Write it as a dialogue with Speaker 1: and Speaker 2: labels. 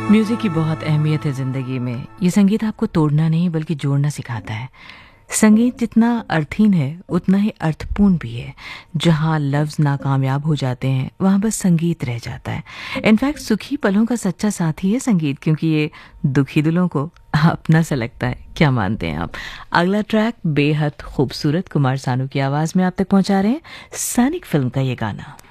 Speaker 1: Music की बहुत अहमियत है जिंदगी में। ये संगीत आपको तोड़ना नहीं बल्कि जोड़ना सिखाता है। संगीत जितना अर्थहीन है उतना ही अर्थपूर्ण भी है। जहाँ लफ्ज नाकामयाब हो जाते हैं वहाँ बस संगीत रह जाता है। इनफैक्ट सुखी पलों का सच्चा साथी है संगीत, क्योंकि ये दुखी दिलों को अपना सा लगता है। क्या मानते हैं आप? अगला ट्रैक बेहद खूबसूरत कुमार सानू की आवाज में आप तक पहुंचा रहे हैं। सैनिक फिल्म का ये गाना।